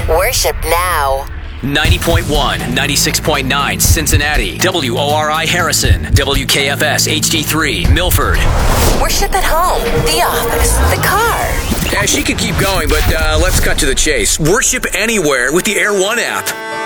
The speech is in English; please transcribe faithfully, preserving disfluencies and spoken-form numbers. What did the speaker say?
Worship now. ninety point one, ninety-six point nine, Cincinnati. W O R I Harrison. W K F S H D three, Milford. Worship at home, the office, the car. Yeah, she could keep going, but uh, let's cut to the chase. Worship anywhere with the Air One app.